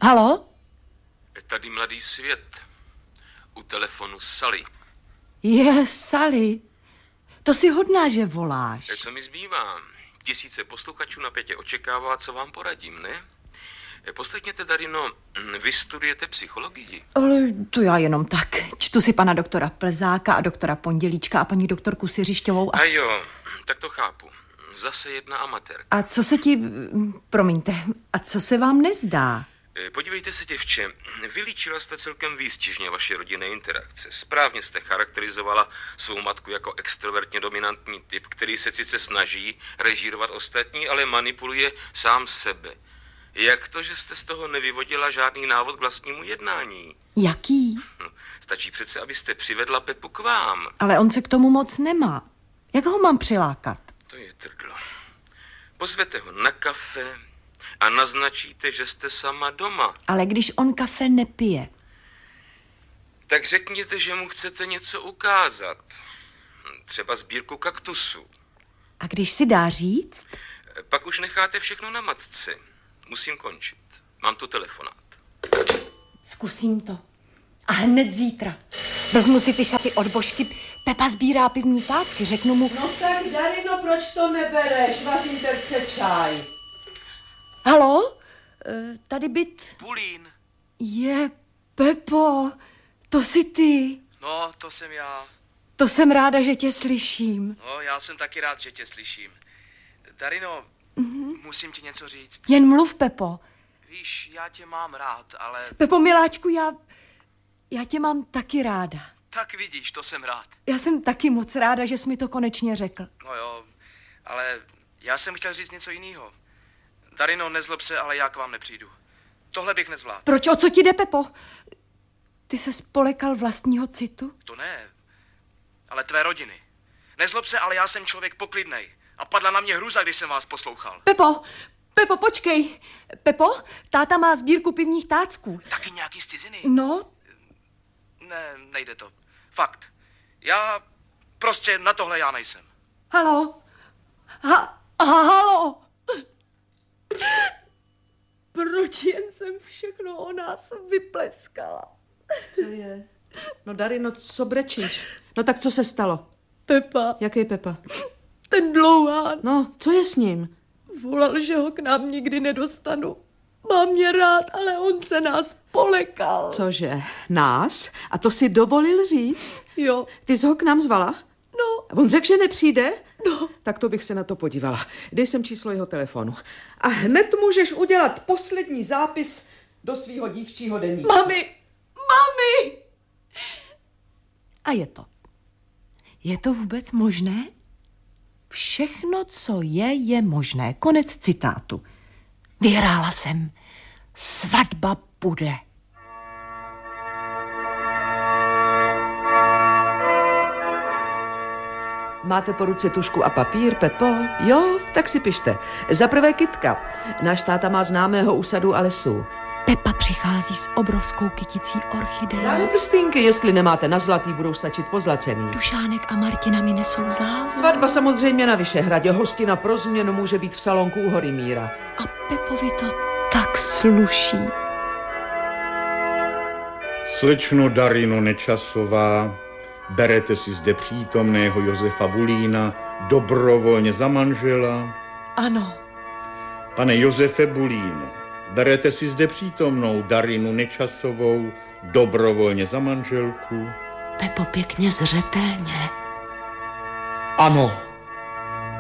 Halo? Je tady Mladý svět. U telefonu Sally. Sally. To si hodná, že voláš. Co mi zbývá? Tisíce posluchačů napětě očekává, co vám poradím, ne? Poslechněte, Darino, vy studujete psychologii. Ale to já jenom tak. Čtu si pana doktora Plzáka a doktora Pondělíčka a paní doktorku Siřišťovou. A jo, tak to chápu. Zase jedna amatérka. A co se ti... Promiňte, a co se vám nezdá? Podívejte se, děvče, vylíčila jste celkem výstižně vaše rodinné interakce. Správně jste charakterizovala svou matku jako extrovertně dominantní typ, který se sice snaží režírovat ostatní, ale manipuluje sám sebe. Jak to, že jste z toho nevyvodila žádný návod k vlastnímu jednání? Jaký? Stačí přece, abyste přivedla Pepu k vám. Ale on se k tomu moc nemá. Jak ho mám přilákat? To je trdlo. Pozvete ho na kafe a naznačíte, že jste sama doma. Ale když on kafe nepije. Tak řekněte, že mu chcete něco ukázat. Třeba sbírku kaktusů. A když si dá říct? Pak už necháte všechno na matce. Musím končit. Mám tu telefonát. Zkusím to. A hned zítra. Vezmu si ty šaty od Božky. Pepa sbírá pivní tácky, řeknu mu... No tak, Darino, proč to nebereš? Vařím terce čaj. Halo? Tady byt... Bulín. Pepo, to jsi ty. No, to jsem já. To jsem ráda, že tě slyším. No, já jsem taky rád, že tě slyším. Darino, musím ti něco říct. Jen mluv, Pepo. Víš, já tě mám rád, ale... Pepo, miláčku, já tě mám taky ráda. Tak vidíš, to jsem rád. Já jsem taky moc ráda, že jsi mi to konečně řekl. No jo, ale já jsem chtěl říct něco jiného. Darino, nezlob se, ale já k vám nepřijdu. Tohle bych nezvládl. Proč, o co ti jde, Pepo? Ty se spolekal vlastního citu? To ne, ale tvé rodiny. Nezlob se, ale já jsem člověk poklidnej. A padla na mě hrůza, když jsem vás poslouchal. Pepo, počkej. Pepo, táta má sbírku pivních tácků. Taky nějaký z ciziny? No. Ne, nejde to. Fakt. Já prostě na tohle já nejsem. Halo? Halo? Proč jen jsem všechno o nás vypleskala? Co je? No, Darino, co brečíš? No tak co se stalo? Pepa. Jaký Pepa? Ten dlouhán. No, co je s ním? Volal, že ho k nám nikdy nedostanu. Mám mě rád, ale on se nás polekal. Cože? Nás? A to si dovolil říct? Jo. Ty jsi ho k nám zvala? No. A on řekl, že nepřijde? No. Tak to bych se na to podívala. Dej sem číslo jeho telefonu. A hned můžeš udělat poslední zápis do svýho dívčího deníku. Mami! A je to vůbec možné? Všechno, co je možné. Konec citátu. Vyhrála jsem. Svatba bude. Máte po ruce tužku a papír, Pepo? Jo, tak si pište. Za prvé Kytka. Náš táta má známého u sadu a lesů. Pepa přichází s obrovskou kyticí orchidej. Dále prstínky, jestli nemáte na zlatý, budou stačit pozlacený. Dušánek a Martina mi nesou závu. Svatba samozřejmě na Vyšehradě. Hostina pro změnu může být v salonku u Hory Míra. A Pepovi to tak sluší. Slečno Darino Nečasová, berete si zde přítomného Josefa Bulína dobrovolně za manžela? Ano. Pane Josefe Bulín, berete si zde přítomnou Darinu Nečasovou dobrovolně za manželku? Pepo, pěkně zřetelně. Ano.